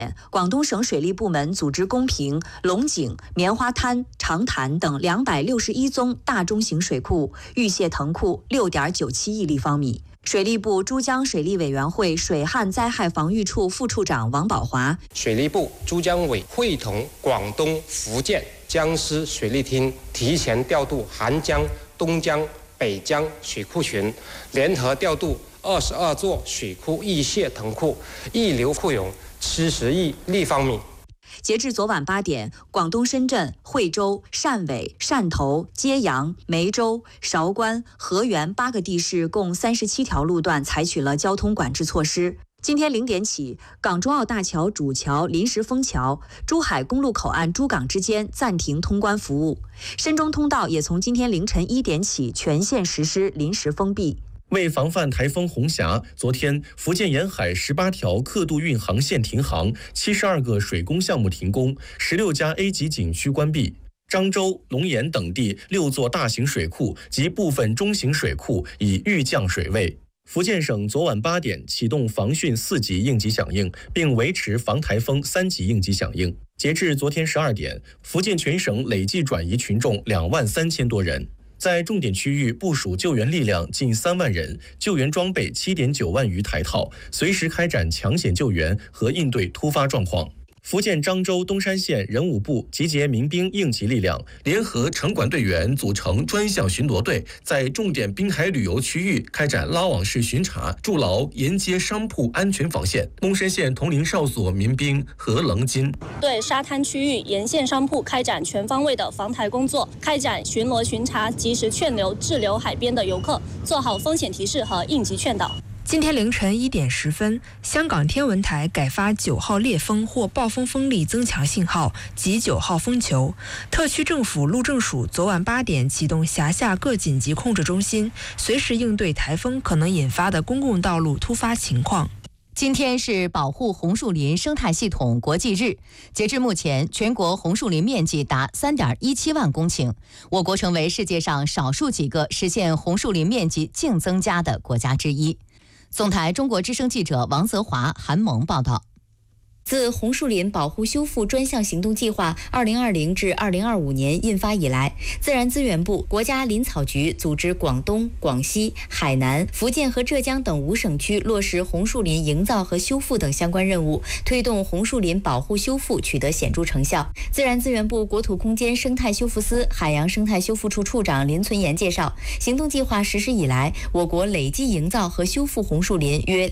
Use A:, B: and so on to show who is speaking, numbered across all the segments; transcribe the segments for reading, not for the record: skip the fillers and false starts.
A: 广东省水利部门组织公平、龙井、棉花滩、长潭等261宗大中型水库预泄腾库6.97亿立方米。水利部珠江水利委员会水旱灾害防御处副处长王宝华，
B: 水利部珠江委会同广东、福建、江西水利厅提前调度韩江、东江、北江水库群，联合调度22座水库预泄腾库，溢流库容70亿立方米。
A: 截至昨晚8点，广东深圳、惠州、汕尾、汕头、揭阳、梅州、韶关、河源8个地市共37条路段采取了交通管制措施。今天0点起，港珠澳大桥主桥临时封桥，珠海公路口岸珠港之间暂停通关服务。深中通道也从今天凌晨1点起全线实施临时封闭。
C: 为防范台风红霞，昨天福建沿海18条客渡运航线停航，72个水工项目停工，16家 A 级景区关闭。漳州、龙岩等地6座大型水库及部分中型水库已预降水位。福建省昨晚8点启动防汛4级应急响应，并维持防台风3级应急响应。截至昨天12点，福建全省累计转移群众23000多人。在重点区域部署救援力量近3万人，救援装备7.9万余台套，随时开展抢险救援和应对突发状况。福建漳州东山县人武部集结民兵应急力量，联合城管队员组成专项巡逻队，在重点滨海旅游区域开展拉网式巡查，筑牢沿街商铺安全防线。东山县铜陵哨所民兵何棱金
D: 对沙滩区域沿线商铺开展全方位的防台工作，开展巡逻巡查，及时劝留滞留海边的游客，做好风险提示和应急劝导。
E: 今天凌晨1点10分，香港天文台改发9号烈风或暴风风力增强信号及9号风球。特区政府路政署昨晚8点启动辖下各紧急控制中心，随时应对台风可能引发的公共道路突发情况。
F: 今天是保护红树林生态系统国际日，截至目前，全国红树林面积达3.17万公顷，我国成为世界上少数几个实现红树林面积净增加的国家之一。总台中国之声记者王泽华、韩萌报道。
G: 自红树林保护修复专项行动计划2020至2025年印发以来，自然资源部、国家林草局组织广东、广西、海南、福建和浙江等5省区落实红树林营造和修复等相关任务，推动红树林保护修复取得显著成效。自然资源部国土空间生态修复司海洋生态修复处处长林存言介绍，行动计划实施以来，我国累计营造和修复红树林约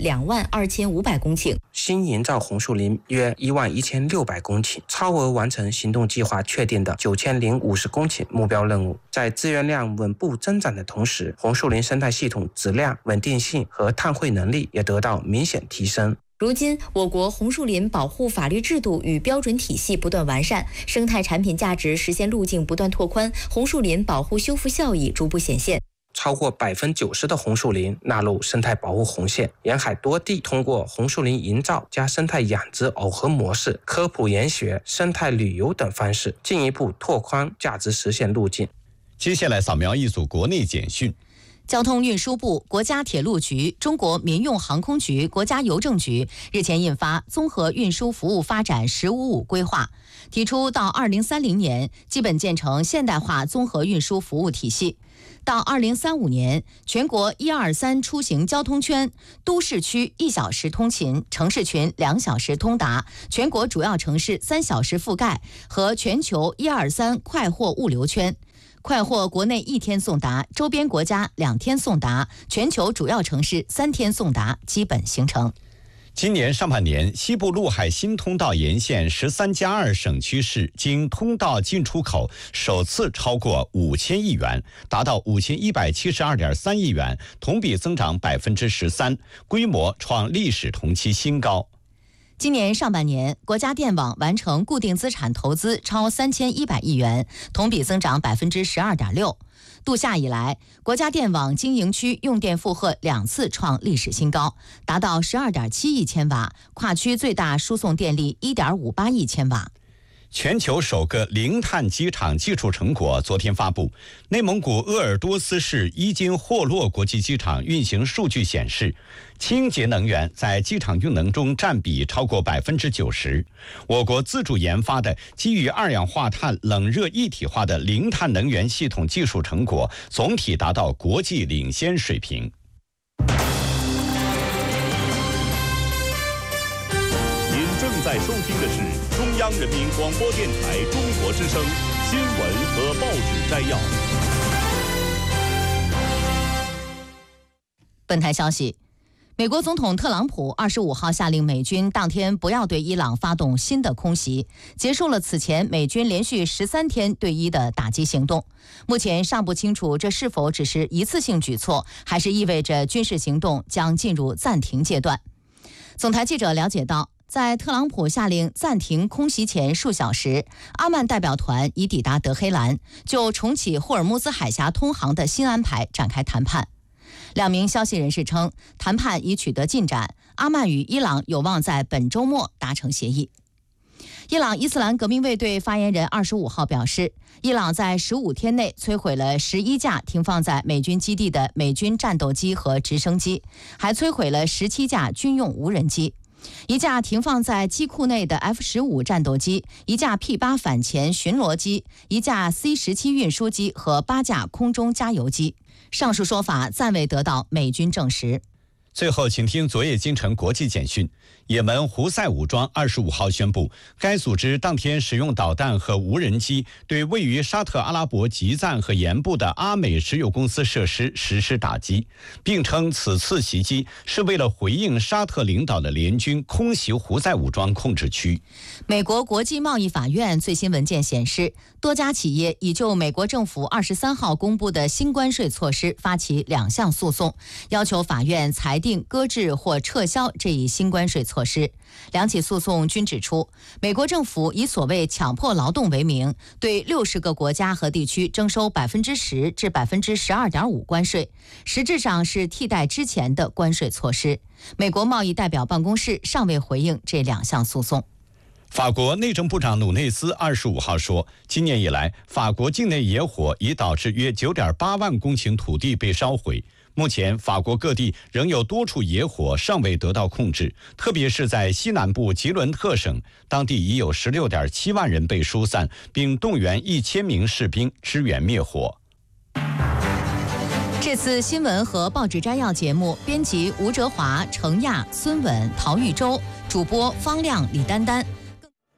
G: 22500公顷，
B: 新营造红树林约11600公顷，超额完成行动计划确定的9050公顷目标任务。在资源量稳步增长的同时，红树林生态系统质量、稳定性和碳汇能力也得到明显提升。
G: 如今，我国红树林保护法律制度与标准体系不断完善，生态产品价值实现路径不断拓宽，红树林保护修复效益逐步显现。
B: 超过90%的红树林纳入生态保护红线，沿海多地通过红树林营造加生态养殖耦合模式、科普研学、生态旅游等方式，进一步拓宽价值实现路径。
H: 接下来扫描一组国内简讯。
F: 交通运输部、国家铁路局、中国民用航空局、国家邮政局日前印发《综合运输服务发展“十五五”规划》，提出到2030年基本建成现代化综合运输服务体系。到2035年，全国123出行交通圈，都市区1小时通勤，城市群2小时通达，全国主要城市3小时覆盖和全球123快货物流圈。快货国内1天送达，周边国家2天送达，全球主要城市3天送达基本形成。
H: 今年上半年，西部陆海新通道沿线13+2省区市经通道进出口首次超过5000亿元，达到5172.3亿元，同比增长13%，规模创历史同期新高。
F: 今年上半年，国家电网完成固定资产投资超3100亿元，同比增长12.6%。度夏以来，国家电网经营区用电负荷2次创历史新高，达到12.7亿千瓦，跨区最大输送电力1.58亿千瓦。
H: 全球首个零碳机场技术成果昨天发布。内蒙古鄂尔多斯市伊金霍洛国际机场运行数据显示，清洁能源在机场用能中占比超过90%。我国自主研发的基于二氧化碳冷热一体化的零碳能源系统技术成果总体达到国际领先水平。
I: 您正在收听的是中央人民广播电台中国之声新闻和报纸摘要。
F: 本台消息，美国总统特朗普25号下令美军当天不要对伊朗发动新的空袭，结束了此前美军连续13天对伊的打击行动。目前尚不清楚这是否只是一次性举措，还是意味着军事行动将进入暂停阶段。总台记者了解到，在特朗普下令暂停空袭前数小时，阿曼代表团已抵达德黑兰，就重启霍尔木兹海峡通航的新安排展开谈判。2名消息人士称，谈判已取得进展，阿曼与伊朗有望在本周末达成协议。伊朗伊斯兰革命卫队发言人25号表示，伊朗在15天内摧毁了11架停放在美军基地的美军战斗机和直升机，还摧毁了17架军用无人机。1架停放在机库内的 F-15 战斗机，1架 P-8 反潜巡逻机，1架 C-17 运输机和8架空中加油机。上述说法暂未得到美军证实。
H: 最后，请听昨夜今晨国际简讯。也门胡塞武装25号宣布，该组织当天使用导弹和无人机对位于沙特阿拉伯吉赞和盐部的阿美石油公司设施实施打击，并称此次袭击是为了回应沙特领导的联军空袭胡塞武装控制区。
F: 美国国际贸易法院最新文件显示，多家企业已就美国政府23号公布的新关税措施发起2项诉讼，要求法院裁定搁置或撤销这一新关税措施。2起诉讼均指出，美国政府以所谓强迫劳动为名，对60个国家和地区征收10%至12.5%关税，实质上是替代之前的关税措施。美国贸易代表办公室尚未回应这2项诉讼。
H: 法国内政部长努内斯25号说，今年以来，法国境内野火已导致约9.8万公顷土地被烧毁。目前，法国各地仍有多处野火尚未得到控制，特别是在西南部吉伦特省，当地已有16.7万人被疏散，并动员1000名士兵支援灭火。
F: 这次新闻和报纸摘要节目，编辑吴哲华、程亚、孙稳、陶玉洲，主播方亮、李丹丹。